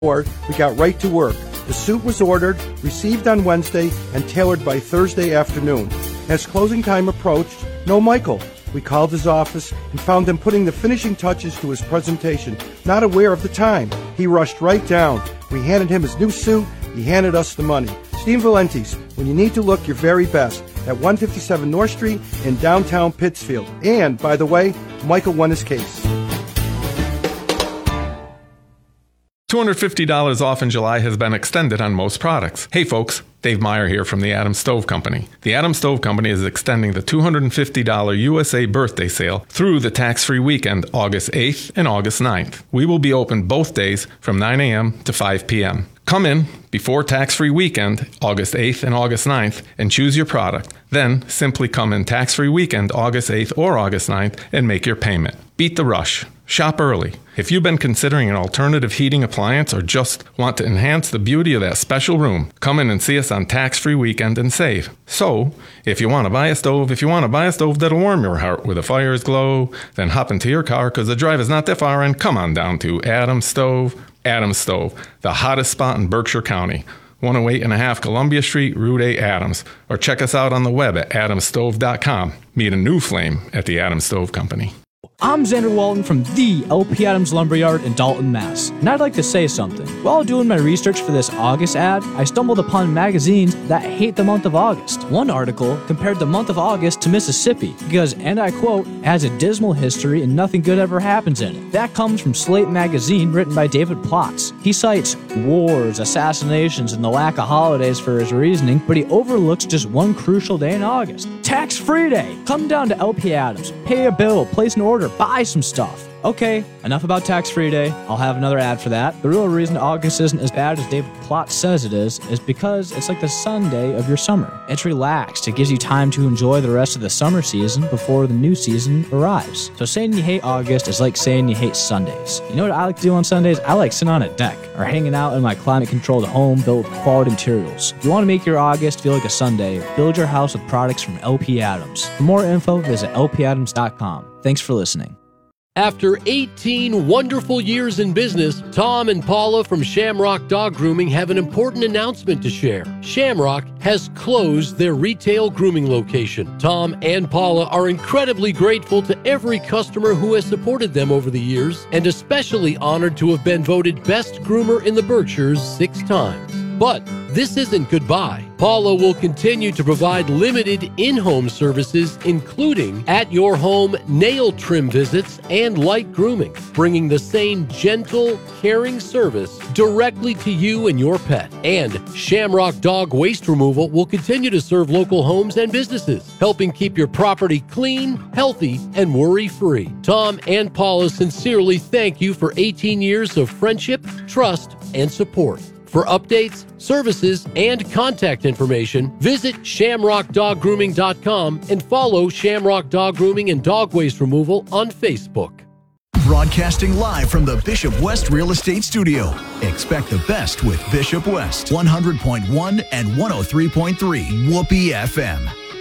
We got right to work. The suit was ordered, received on Wednesday, and tailored by Thursday afternoon. As closing time approached, no Michael. We called his office and found him putting the finishing touches to his presentation, not aware of the time. He rushed right down. We handed him his new suit. He handed us the money. Steve Valenti's, when you need to look your very best, at 157 North Street in downtown Pittsfield. And, by the way, Michael won his case. $250 off in July has been extended on most products. Hey folks, Dave Meyer here from the Adams Stove Company. The Adams Stove Company is extending the $250 USA birthday sale through the tax-free weekend, August 8th and August 9th. We will be open both days from 9 a.m. to 5 p.m. Come in before tax-free weekend, August 8th and August 9th, and choose your product. Then simply come in tax-free weekend, August 8th or August 9th, and make your payment. Beat the rush. Shop early. If you've been considering an alternative heating appliance or just want to enhance the beauty of that special room, come in and see us on tax-free weekend and save. So, if you want to buy a stove that'll warm your heart where the fires glow, then hop into your car because the drive is not that far and come on down to Adams Stove. Adams Stove, the hottest spot in Berkshire County. 108.5 Columbia Street, Route 8, Adams. Or check us out on the web at adamsstove.com. Meet a new flame at the Adams Stove Company. I'm Xander Walton from the LP Adams Lumberyard in Dalton, Mass. And I'd like to say something. While doing my research for this August ad, I stumbled upon magazines that hate the month of August. One article compared the month of August to Mississippi because, and I quote, it has a dismal history and nothing good ever happens in it. That comes from Slate magazine written by David Plotz. He cites wars, assassinations, and the lack of holidays for his reasoning, but he overlooks just one crucial day in August. Tax-free day! Come down to LP Adams, pay a bill, place an order, buy some stuff. Okay, enough about tax-free day. I'll have another ad for that. The real reason August isn't as bad as David Plotz says it is because it's like the Sunday of your summer. It's relaxed. It gives you time to enjoy the rest of the summer season before the new season arrives. So saying you hate August is like saying you hate Sundays. You know what I like to do on Sundays? I like sitting on a deck or hanging out in my climate-controlled home built with quality materials. If you want to make your August feel like a Sunday, build your house with products from LP Adams. For more info, visit lpadams.com. Thanks for listening. After 18 wonderful years in business, Tom and Paula from Shamrock Dog Grooming have an important announcement to share. Shamrock has closed their retail grooming location. Tom and Paula are incredibly grateful to every customer who has supported them over the years, and especially honored to have been voted Best Groomer in the Berkshires 6 times. But this isn't goodbye. Paula will continue to provide limited in-home services, including at-your-home nail trim visits and light grooming, bringing the same gentle, caring service directly to you and your pet. And Shamrock Dog Waste Removal will continue to serve local homes and businesses, helping keep your property clean, healthy, and worry-free. Tom and Paula sincerely thank you for 18 years of friendship, trust, and support. For updates, services, and contact information, visit shamrockdoggrooming.com and follow Shamrock Dog Grooming and Dog Waste Removal on Facebook. Broadcasting live from the Bishop West Real Estate Studio. Expect the best with Bishop West, 100.1 and 103.3 Whoopee FM.